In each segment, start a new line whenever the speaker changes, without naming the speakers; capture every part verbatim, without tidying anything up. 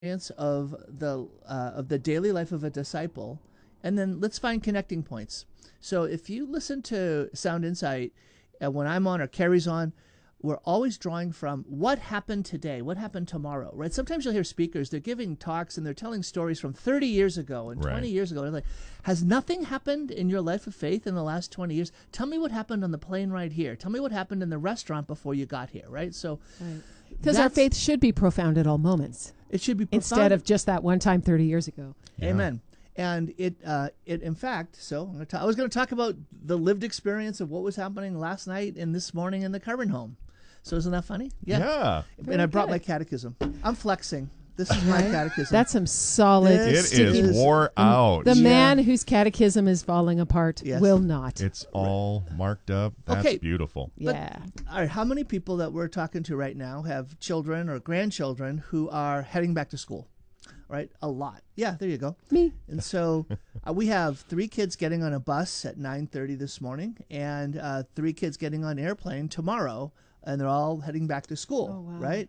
of the uh, of the daily life of a disciple, and then let's find connecting points. So if you listen to Sound Insight, uh, when I'm on or Carrie's on, we're always drawing from what happened today, what happened tomorrow, right? Sometimes you'll hear speakers, they're giving talks and they're telling stories from thirty years ago and
Right.
twenty years ago. And they're like, has nothing happened in your life of faith in the last twenty years? Tell me what happened on the plane ride here. Tell me what happened in the restaurant before you got here, right? So
Because our faith should be profound at all moments.
It should be profound.
Instead of just that one time thirty years ago.
Yeah.
Amen. And it, uh, it, in fact, so I'm gonna ta- I was going to talk about the lived experience of what was happening last night and this morning in the Curran home. So isn't that funny?
Yeah.
And I brought
good.
my catechism. I'm flexing. This is my catechism.
That's some solid.
It
It
sticky-
is wore out.
The
Yeah.
man whose catechism is falling apart
Yes.
will not.
It's all marked up. That's
Okay.
beautiful.
But-
yeah.
All right, how many people that we're talking to right now have children or grandchildren who are heading back to school? Right? A lot. Yeah, there you go.
Me.
And so uh, we have three kids getting on a bus at nine thirty this morning and uh, three kids getting on an airplane tomorrow, and they're all heading back to school,
Oh, wow.
right?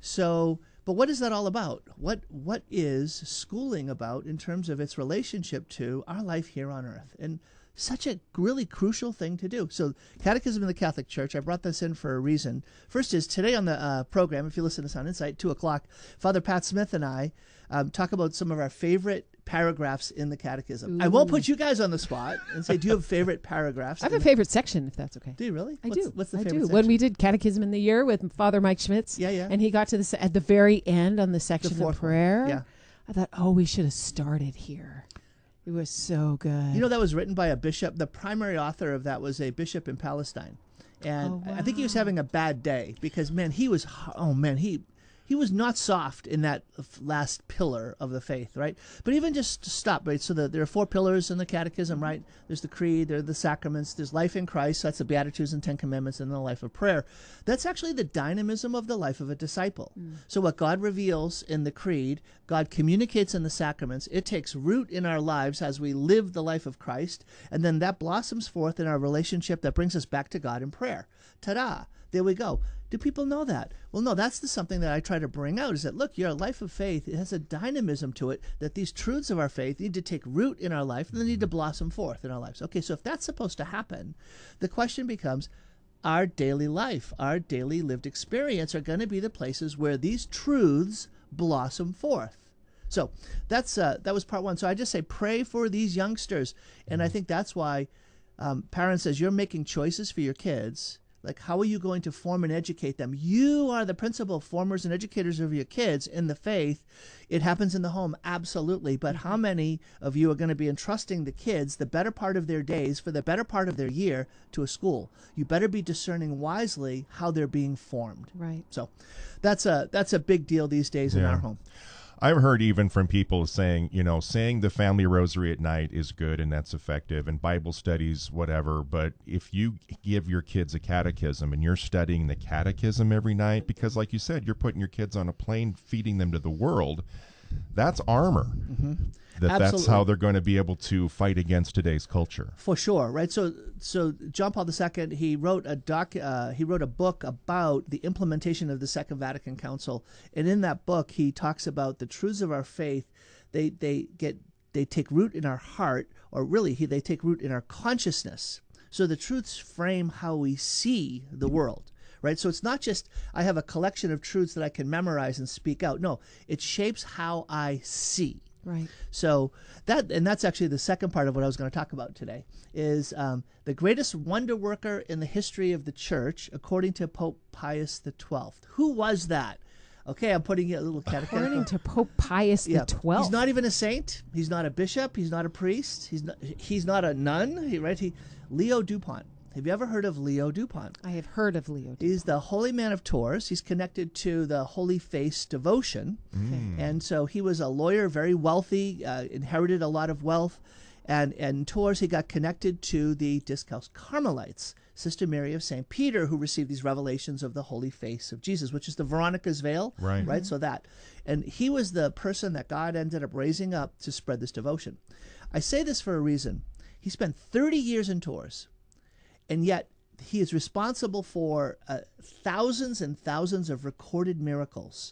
So, but what is that all about? What What is schooling about in terms of its relationship to our life here on earth? And such a really crucial thing to do. So, Catechism in the Catholic Church, I brought this in for a reason. First is today on the uh, program, if you listen to Sound Insight, two o'clock, Father Pat Smith and I um, talk about some of our favorite paragraphs in the Catechism. I won't put you guys on the spot and say, do you have favorite paragraphs?
I have
in
a favorite section, if that's okay.
Do you really?
I
what's,
do.
What's the
I
favorite
do.
section?
When we did Catechism in the Year with Father Mike Schmitz,
Yeah, yeah.
and he got to the se- at the very end on the section
fourth
of
one.
prayer,
Yeah.
I thought, oh, we should have started here. It was so good.
You know, that was written by a bishop. The primary author of that was a bishop in Palestine. And
Oh,
I think he was
wow.
having a bad day because, man, he was, oh, man, he he was not soft in that f- last pillar of the faith, right? But even just to stop, right? So the, there are four pillars in the catechism, right? There's the creed, there are the sacraments, there's life in Christ, so that's the Beatitudes and Ten Commandments, and the life of prayer. That's actually the dynamism of the life of a disciple. So what God reveals in the creed, God communicates in the sacraments, it takes root in our lives as we live the life of Christ, and then that blossoms forth in our relationship that brings us back to God in prayer. Ta-da! There we go. Do people know that? Well, no, that's the something that I try to bring out is that, look, your life of faith, it has a dynamism to it, that these truths of our faith need to take root in our life and they need to blossom forth in our lives. Okay, so if that's supposed to happen, the question becomes, our daily life, our daily lived experience are going to be the places where these truths blossom forth. So that's uh, that was part one. So I just say pray for these youngsters. And I think that's why um, parents, as you're making choices for your kids, like, how are you going to form and educate them? You are the principal formers and educators of your kids in the faith. It happens in the home, absolutely. But how many of you are going to be entrusting the kids the better part of their days for the better part of their year to a school? You better be discerning wisely how they're being formed.
Right.
So that's a that's a big deal these days in
Yeah.
our home.
I've heard even from people saying, you know, saying the family rosary at night is good and that's effective, and Bible studies, whatever. But if you give your kids a catechism and you're studying the catechism every night, because like you said, you're putting your kids on a plane, feeding them to the world, that's armor.
Mm-hmm.
That that's
Absolutely.
how they're going to be able to fight against today's culture.
For sure, right? So, so John Paul the Second, he wrote a doc, uh, he wrote a book about the implementation of the Second Vatican Council, and in that book, he talks about the truths of our faith. They they get they take root in our heart, or really, he, they take root in our consciousness. So the truths frame how we see the world. Right? So it's not just I have a collection of truths that I can memorize and speak out. No, it shapes how I see.
Right.
So that, and that's actually the second part of what I was going to talk about today, is um, the greatest wonder worker in the history of the church, according to Pope Pius the Twelfth. Who was that? Okay, I'm putting a little catechism.
According to Pope Pius
Yeah.
the Twelfth.
He's not even a saint. He's not a bishop. He's not a priest. He's not. He's not a nun. He, right? He, Leo Dupont. Have you ever heard of Leo Dupont?
I have heard of Leo.
He's the Holy Man of Tours. He's connected to the Holy Face devotion. And so he was a lawyer, very wealthy, uh, inherited a lot of wealth. And, and in Tours, he got connected to the Discalced Carmelites, Sister Mary of Saint Peter, who received these revelations of the Holy Face of Jesus, which is the Veronica's veil.
Right.
Right? So that. And he was the person that God ended up raising up to spread this devotion. I say this for a reason. He spent thirty years in Tours. And yet, he is responsible for uh, thousands and thousands of recorded miracles,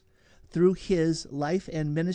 through his life and ministry